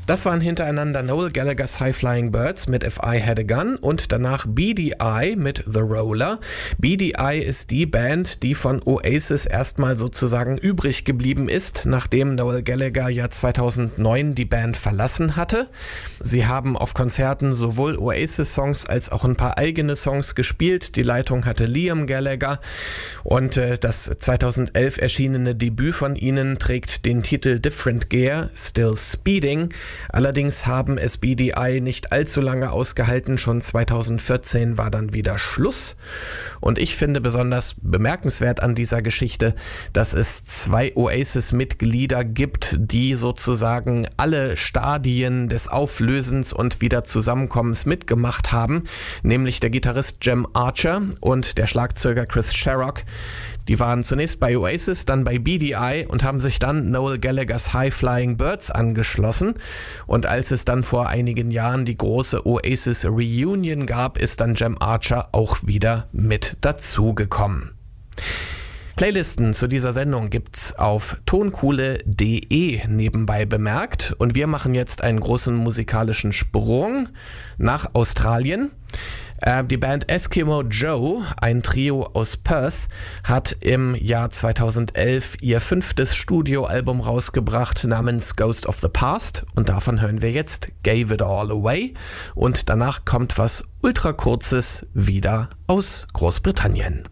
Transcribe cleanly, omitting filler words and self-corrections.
Das waren hintereinander Noel Gallagher's High Flying Birds mit If I Had a Gun und danach BDI mit The Roller. BDI ist die Band, die von Oasis erstmal sozusagen übrig geblieben ist, nachdem Noel Gallagher ja 2009 die Band verlassen hatte. Sie haben auf Konzerten sowohl Oasis-Songs als auch ein paar eigene Songs gespielt. Die Leitung hatte Liam Gallagher und das 2011 erschienene Debüt von ihnen trägt den Titel Different Gear, Still Speeding. Allerdings haben es BDI nicht allzu lange ausgehalten, schon 2014 war dann wieder Schluss. Und ich finde besonders bemerkenswert an dieser Geschichte, dass es 2 Oasis-Mitglieder gibt, die sozusagen alle Stadien des Auflösens und wieder Zusammenkommens mitgemacht haben, nämlich der Gitarrist Jem Archer und der Schlagzeuger Chris Sharrock. Die waren zunächst bei Oasis, dann bei BDI und haben sich dann Noel Gallagher's High Flying Birds angeschlossen. Und als es dann vor einigen Jahren die große Oasis Reunion gab, ist dann Jem Archer auch wieder mit dazugekommen. Playlisten zu dieser Sendung gibt's auf tonkuhle.de nebenbei bemerkt. Und wir machen jetzt einen großen musikalischen Sprung nach Australien. Die Band Eskimo Joe, ein Trio aus Perth, hat im Jahr 2011 ihr 5. Studioalbum rausgebracht namens Ghost of the Past und davon hören wir jetzt Gave It All Away und danach kommt was ultra kurzes wieder aus Großbritannien.